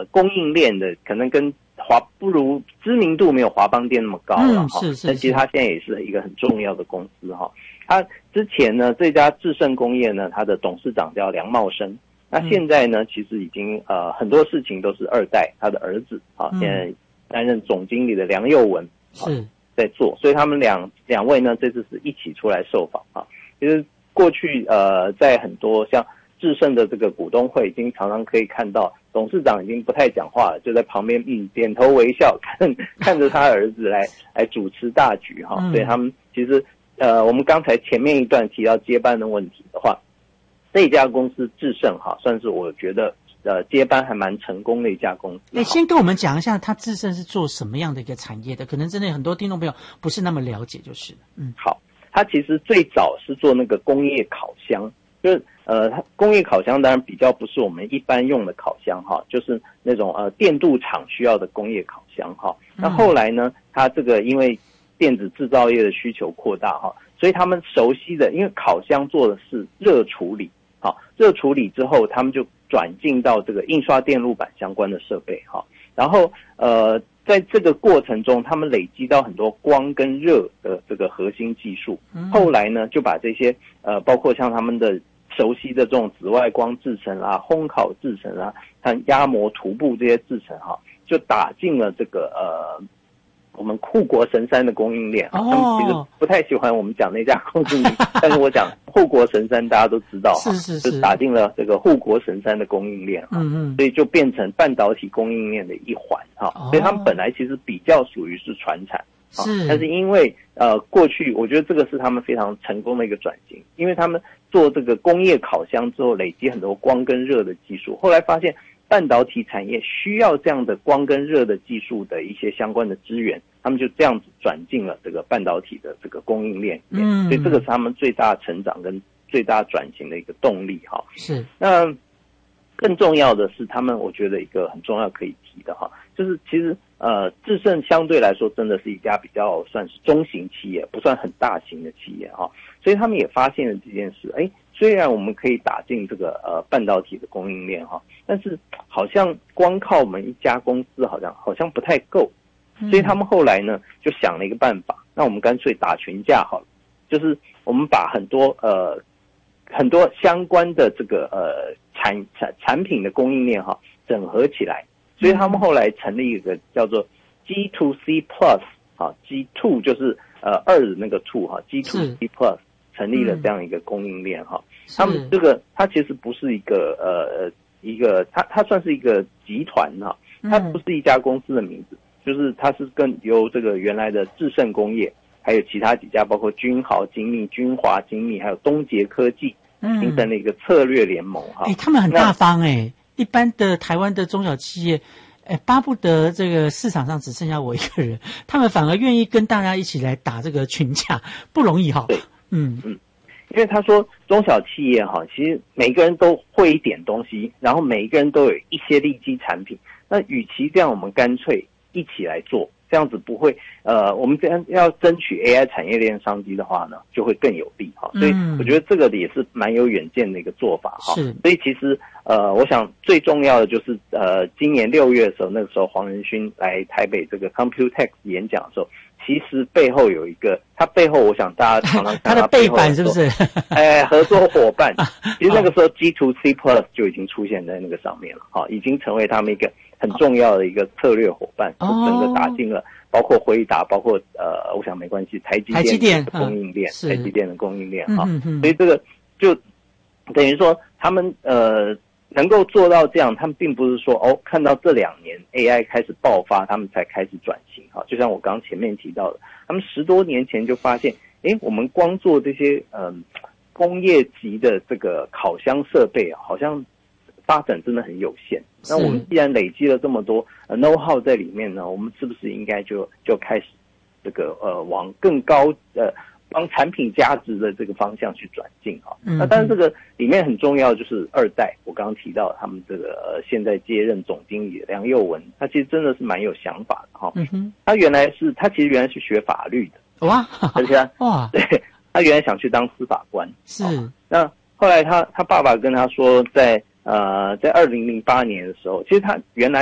供应链的可能跟不如知名度没有华邦电那么高了哈，但其实它现在也是一个很重要的公司哈。它之前呢，这家智胜工业呢，它的董事长叫梁茂生，那现在呢，其实已经很多事情都是二代他的儿子啊，现在担任总经理的梁佑文是在做，所以他们两位呢，这次是一起出来受访啊。其实过去在很多像智胜的这个股东会，已经常常可以看到董事长已经不太讲话了，就在旁边点头微笑，看着他儿子来主持大局哈。所以他们其实我们刚才前面一段提到接班的问题的话，这家公司智胜哈，算是我觉得接班还蛮成功的一家公司。 先跟我们讲一下，他智胜是做什么样的一个产业的？可能真的很多听众朋友不是那么了解，就是好，他其实最早是做那个工业烤箱，就是它工业烤箱当然比较不是我们一般用的烤箱哈，就是那种电镀厂需要的工业烤箱哈。那后来呢，它这个因为电子制造业的需求扩大哈，所以他们熟悉的，因为烤箱做的是热处理，好，热处理之后，他们就转进到这个印刷电路板相关的设备哈。然后在这个过程中，他们累积到很多光跟热的这个核心技术。后来呢，就把这些包括像他们的熟悉的这种紫外光制程啦、烘烤制程啦、和压模涂布这些制程哈，就打进了这个我们护国神山的供应链。他们其实不太喜欢我们讲那家公司名，但是我讲护国神山大家都知道，是就打进了这个护国神山的供应链，所以就变成半导体供应链的一环哈。所以他们本来其实比较属于是传产。但是因为过去我觉得这个是他们非常成功的一个转型，因为他们做这个工业烤箱之后累积很多光跟热的技术，后来发现半导体产业需要这样的光跟热的技术的一些相关的资源，他们就这样子转进了这个半导体的这个供应链里面，所以这个是他们最大成长跟最大转型的一个动力哈。 是， 那更重要的是他们我觉得一个很重要可以提的哈，就是其实智胜相对来说真的是一家比较算是中型企业，不算很大型的企业哈，所以他们也发现了这件事，虽然我们可以打进这个半导体的供应链哈，但是好像光靠我们一家公司好像不太够，所以他们后来呢就想了一个办法，那我们干脆打群架好了，就是我们把很多相关的这个产品的供应链哈整合起来，所以他们后来成立一个叫做 G2C Plus 啊 ，G2 就是2的那个 2 哈 ，G2C Plus 成立了这样一个供应链哈。他们这个它其实不是一个它算是一个集团哈，它不是一家公司的名字，就是它是由这个原来的智胜工业，还有其他几家包括君豪精密、君华精密，还有东捷科技。形成了一个策略联盟哈， 他们很大方一般的台湾的中小企业，巴不得这个市场上只剩下我一个人，他们反而愿意跟大家一起来打这个群架，不容易哈。 对，因为他说中小企业哈，其实每个人都会一点东西，然后每一个人都有一些利基产品，那与其这样，我们干脆一起来做。这样子不会，我们这样要争取 AI 产业链商机的话呢，就会更有利哈。所以我觉得这个也是蛮有远见的一个做法哈。所以其实我想最重要的就是今年6月的时候，那个时候黄仁勋来台北这个 Computex 演讲的时候，其实背后有一个，他背后我想大家常常看到他的背板是不是？ 合作伙伴，其实那个时候 G2C Plus 就已经出现在那个上面了，哈，已经成为他们一个很重要的一个策略伙伴，就整个打进了，包括辉达，包括我想没关系，台积电的供应链，台积电的供应链哈，所以这个就等于说他们能够做到这样，他们并不是说看到这2年 AI 开始爆发，他们才开始转型哈。就像我刚前面提到的，他们10多年前就发现，我们光做这些工业级的这个烤箱设备啊，好像发展真的很有限。那我们既然累积了这么多know how 在里面呢，我们是不是应该就开始这个往更高帮产品价值的这个方向去转进哈。那当然这个里面很重要就是2代，我刚刚提到他们这个现在接任总经理的梁佑文，他其实真的是蛮有想法的哈。他其实原来是学法律的哇， 而且对，他原来想去当司法官， 是。 那后来他爸爸跟他说，在2008年的时候，其实他原来